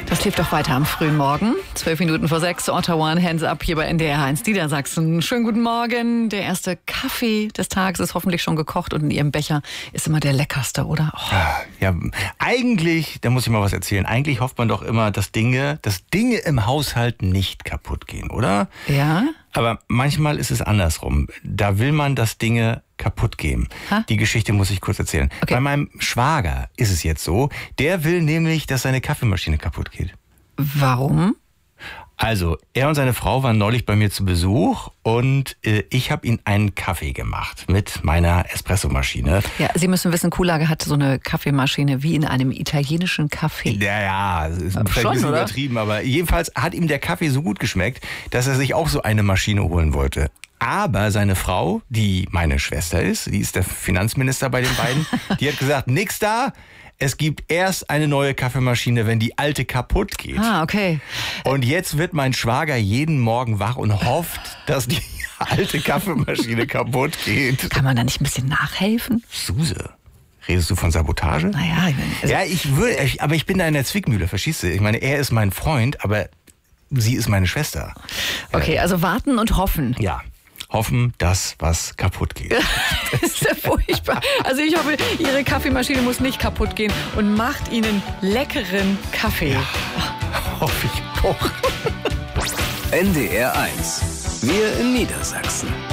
Das lief doch weiter am frühen Morgen. 12 Minuten vor 6, Ottawa, Hands Up hier bei NDR 1 Niedersachsen. Schönen guten Morgen. Der erste Kaffee des Tages ist hoffentlich schon gekocht und in Ihrem Becher ist immer der leckerste, oder? Oh. Ja, eigentlich, da muss ich mal was erzählen, eigentlich hofft man doch immer, dass Dinge im Haushalt nicht kaputt gehen, oder? Ja? Aber manchmal ist es andersrum. Da will man, dass Dinge kaputt gehen. Ha? Die Geschichte muss ich kurz erzählen. Okay. Bei meinem Schwager ist es jetzt so, der will nämlich, dass seine Kaffeemaschine kaputt geht. Warum? Also, er und seine Frau waren neulich bei mir zu Besuch und ich habe ihnen einen Kaffee gemacht mit meiner Espressomaschine. Ja, Sie müssen wissen, Kuhlage hat so eine Kaffeemaschine wie in einem italienischen Café. Ja, ist vielleicht schon, ein bisschen oder? übertrieben, aber jedenfalls hat ihm der Kaffee so gut geschmeckt, dass er sich auch so eine Maschine holen wollte. Aber seine Frau, die meine Schwester ist, die ist der Finanzminister bei den beiden, die hat gesagt, nix da. Es gibt erst eine neue Kaffeemaschine, wenn die alte kaputt geht. Ah, okay. Und jetzt wird mein Schwager jeden Morgen wach und hofft, dass die alte Kaffeemaschine kaputt geht. Kann man da nicht ein bisschen nachhelfen? Suse, redest du von Sabotage? Naja, Ja, aber ich bin da in der Zwickmühle, verstehst du? Ich meine, er ist mein Freund, aber sie ist meine Schwester. Okay, also warten und hoffen. Ja, hoffen, dass was kaputt geht. Das ist ja furchtbar. Also ich hoffe, Ihre Kaffeemaschine muss nicht kaputt gehen und macht Ihnen leckeren Kaffee. Ja, hoffe ich auch. NDR 1. Wir in Niedersachsen.